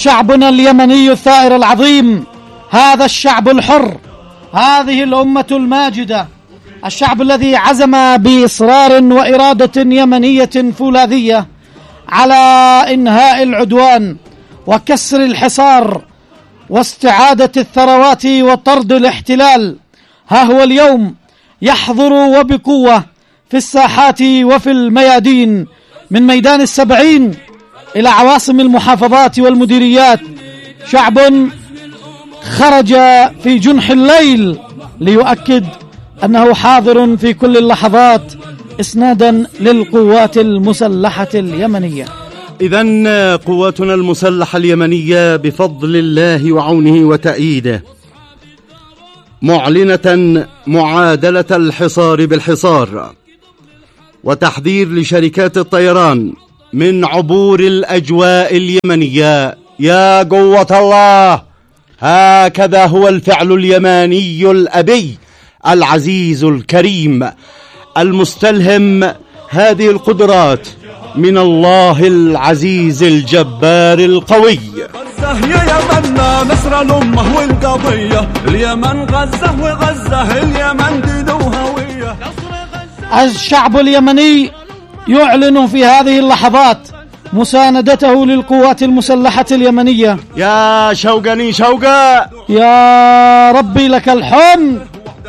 شعبنا اليمني الثائر العظيم، هذا الشعب الحر، هذه الأمة الماجدة، الشعب الذي عزم بإصرار وإرادة يمنية فولاذية على إنهاء العدوان وكسر الحصار واستعادة الثروات وطرد الاحتلال، ها هو اليوم يحضر وبقوة في الساحات وفي الميادين، من ميدان السبعين إلى عواصم المحافظات والمديريات. شعب خرج في جنح الليل ليؤكد أنه حاضر في كل اللحظات إسنادا للقوات المسلحة اليمنية. إذن قواتنا المسلحة اليمنية بفضل الله وعونه وتأييده معلنة معادلة الحصار بالحصار، وتحذير لشركات الطيران من عبور الأجواء اليمنية. يا قوة الله، هكذا هو الفعل اليماني الأبي العزيز الكريم المستلهم هذه القدرات من الله العزيز الجبار القوي. غزة يا يمننا نصر الأمة والقضية، اليمن غزة وغزة اليمن دين وهوية. الشعب اليمني يعلن في هذه اللحظات مساندته للقوات المسلحة اليمنية. يا شوقني شوقة، يا ربي لك الحمد.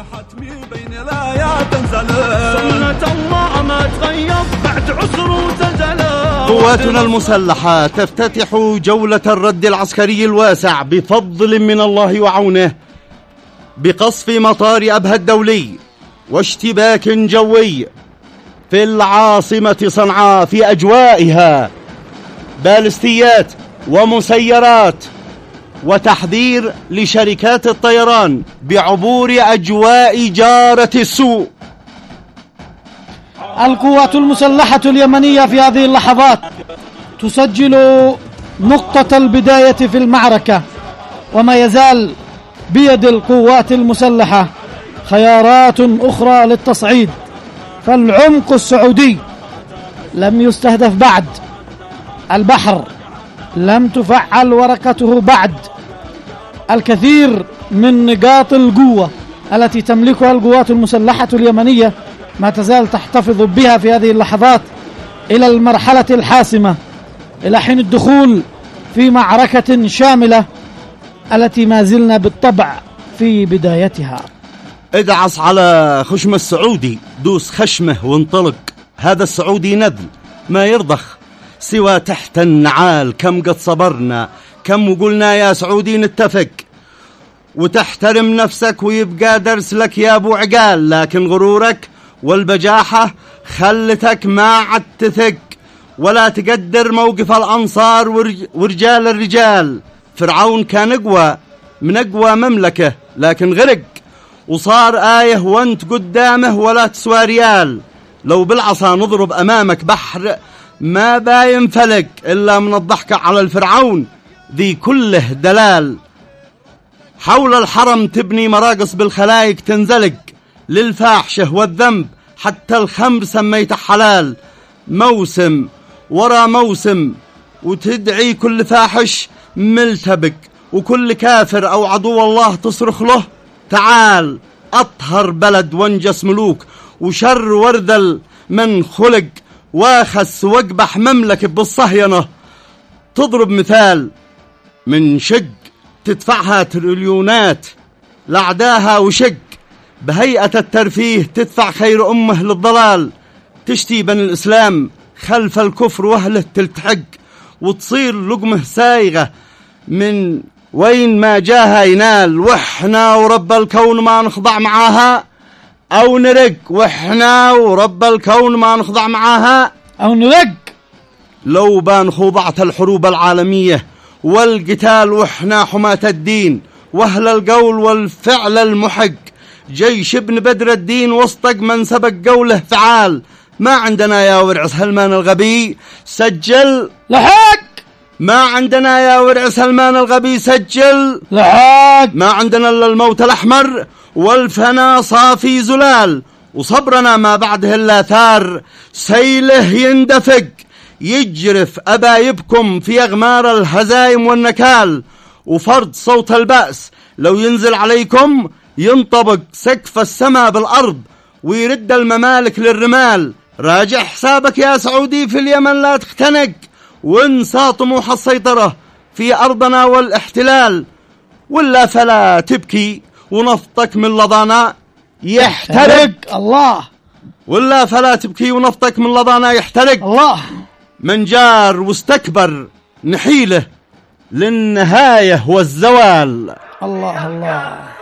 قواتنا المسلحة تفتتح جولة الرد العسكري الواسع بفضل من الله وعونه بقصف مطار أبها الدولي واشتباك جوي في العاصمة صنعاء في أجوائها، بالستيات ومسيرات، وتحذير لشركات الطيران بعبور أجواء جارة السوء. القوات المسلحة اليمنية في هذه اللحظات تسجل نقطة البداية في المعركة، وما يزال بيد القوات المسلحة خيارات أخرى للتصعيد. فالعمق السعودي لم يستهدف بعد، البحر لم تفعل ورقته بعد، الكثير من نقاط القوة التي تملكها القوات المسلحة اليمنية ما تزال تحتفظ بها في هذه اللحظات إلى المرحلة الحاسمة، إلى حين الدخول في معركة شاملة التي ما زلنا بالطبع في بدايتها. ادعس على خشم السعودي، دوس خشمه وانطلق. هذا السعودي نذل ما يرضخ سوى تحت النعال. كم قد صبرنا، كم وقلنا يا سعودي نتفق وتحترم نفسك ويبقى درس لك يا ابو عقال، لكن غرورك والبجاحة خلتك ما عد تثق ولا تقدر موقف الأنصار ورجال الرجال. فرعون كان أقوى من أقوى مملكة لكن غرق وصار آية وانت قدامه ولا تسوى ريال. لو بالعصا نضرب أمامك بحر ما باين فلك إلا من الضحكة على الفرعون ذي كله دلال. حول الحرم تبني مراقص بالخلايق تنزلق للفاحشة والذنب، حتى الخمر سميته حلال. موسم ورا موسم وتدعي كل فاحش ملتبك، وكل كافر أو عدو الله تصرخ له تعال. أطهر بلد وانجس ملوك وشر ورذل من خلق، واخس واقبح مملكة بالصهينة. تضرب مثال من شق تدفعها تريليونات لعداها وشق، بهيئة الترفيه تدفع خير أمه للضلال. تشتي بن الإسلام خلف الكفر وأهله تلتحق، وتصير لقمه سايغة من وين ما جاها ينال. وإحنا ورب الكون ما نخضع معاها أو نرق، وإحنا ورب الكون ما نخضع معاها أو نرق. لو بان خوضعت الحروب العالمية والقتال، وإحنا حماة الدين وأهل القول والفعل المحق. جيش ابن بدر الدين وسطق من سبق قوله فعال. ما عندنا يا ورع سلمان الغبي سجل لحق، ما عندنا يا ورع سلمان الغبي سجل لحق. ما عندنا إلا الموت الأحمر والفنا صافي زلال، وصبرنا ما بعده إلا ثار سيله يندفق. يجرف أبايبكم في أغمار الهزايم والنكال، وفرض صوت البأس لو ينزل عليكم ينطبق سقف السماء بالأرض ويرد الممالك للرمال. راجع حسابك يا سعودي في اليمن لا تختنق، وانسى طموح السيطرة في أرضنا والاحتلال، ولا فلا تبكي ونفطك من لظانا يحترق. الله. ولا فلا تبكي ونفطك من لظانا يحترق. الله. من جار واستكبر نحيله للنهاية والزوال. الله الله.